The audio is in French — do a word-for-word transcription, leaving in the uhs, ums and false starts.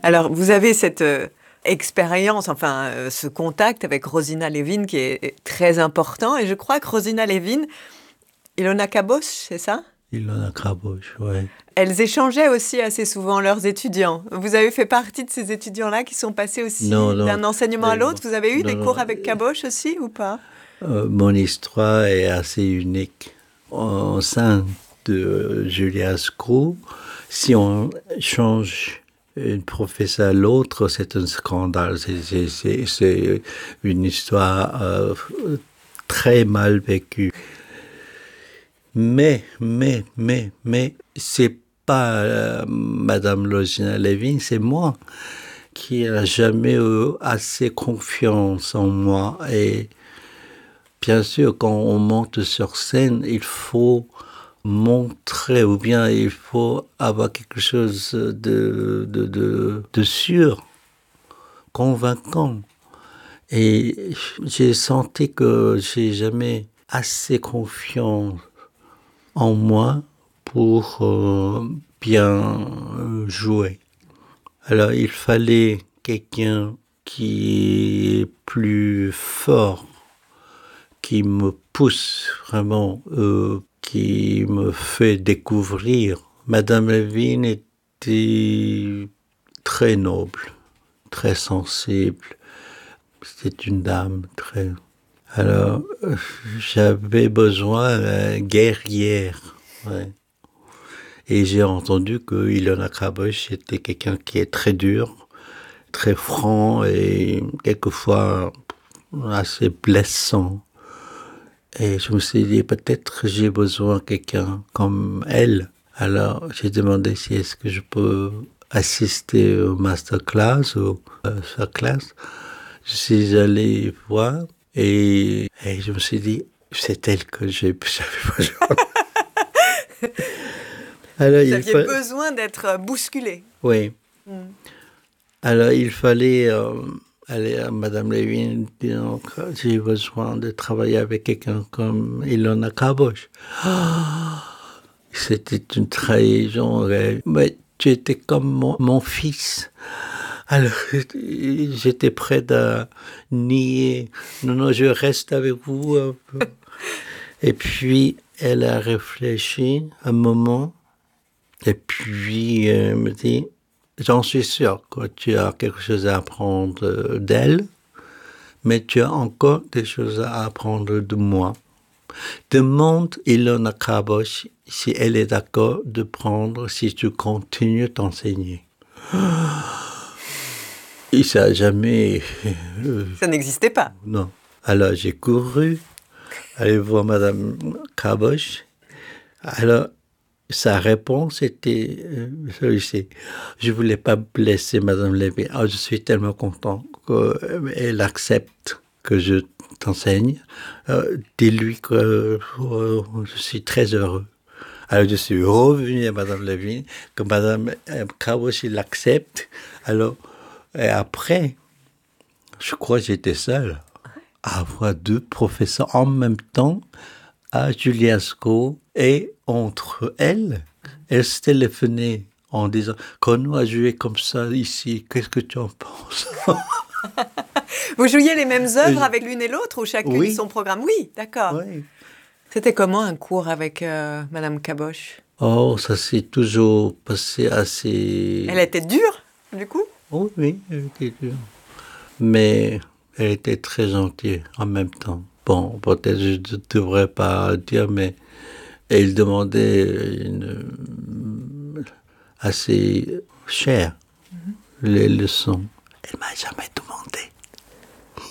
Alors, vous avez cette euh, expérience, enfin, euh, ce contact avec Rosina Levin qui est, est très important. Et je crois que Rosina Levin, Ilona Cabos, c'est ça? Ilona Cabos, oui. Elles échangeaient aussi assez souvent leurs étudiants. Vous avez fait partie de ces étudiants-là qui sont passés aussi Non, non. d'un enseignement à euh, l'autre. Vous avez eu non, des non, cours avec Cabos aussi ou pas? euh, mon histoire est assez unique. Au sein de Julia School, si on change une professeure à l'autre, c'est un scandale. C'est, c'est, c'est, c'est une histoire euh, très mal vécue. Mais, mais, mais, mais, c'est pas euh, Madame Rosina Levin, c'est moi qui n'a jamais eu assez confiance en moi. Et bien sûr, quand on monte sur scène, il faut montrer, ou bien il faut avoir quelque chose de, de, de, de sûr, convaincant. Et j'ai senti que j'ai jamais assez confiance en moi pour euh, bien jouer. Alors il fallait quelqu'un qui est plus fort, qui me pousse vraiment, euh, qui me fait découvrir. Madame Levin était très noble, très sensible. C'est une dame très... Alors, euh, j'avais besoin d'une guerrière. Ouais. Et j'ai entendu que Ilona Cabos était quelqu'un qui est très dur, très franc et quelquefois assez blessant. Et je me suis dit, peut-être j'ai besoin de quelqu'un comme elle. Alors, j'ai demandé si est-ce que je peux assister au masterclass ou à sa classe. Je suis allé voir et, et je me suis dit, c'est elle que j'ai, j'avais besoin. Alors, Vous il aviez fa... besoin d'être bousculé. Oui. Mm. Alors, il fallait euh, aller à Madame Levin, donc j'ai besoin de travailler avec quelqu'un comme Ilona Cabos. Oh, c'était une trahison. Mais tu étais comme mon, mon fils. Alors, j'étais prêt à nier. Non, non, je reste avec vous un peu. Et puis, elle a réfléchi un moment. Et puis, elle me dit, j'en suis sûr que tu as quelque chose à apprendre d'elle, mais tu as encore des choses à apprendre de moi. Demande Ilona Cabos si elle est d'accord de prendre si tu continues t'enseigner. Et ça n'a jamais... Euh, ça n'existait pas. Non. Alors, j'ai couru, aller voir Madame Cabos. Alors, sa réponse était euh, celui-ci. Je ne voulais pas blesser Madame Levin. Oh, je suis tellement content qu'elle accepte que je t'enseigne. Euh, dis-lui que euh, je suis très heureux. Alors, je suis revenu à Madame Levin, que Madame Cabos l'accepte. Alors, et après, je crois que j'étais seul à avoir deux professeurs en même temps à Julia School et entre elles, elles se téléphonaient en disant « Quand on a joué comme ça ici, qu'est-ce que tu en penses ?» Vous jouiez les mêmes œuvres avec l'une et l'autre ou chacune oui. son programme? Oui, d'accord. Oui. C'était comment un cours avec euh, Madame Cabos? Oh, ça s'est toujours passé assez... Elle était dure, du coup? Oh, oui, elle était dure. Mais elle était très gentille en même temps. Bon, peut-être je ne devrais pas dire, mais elle demandait une... assez cher, mm-hmm. les leçons. Elle ne m'a jamais demandé.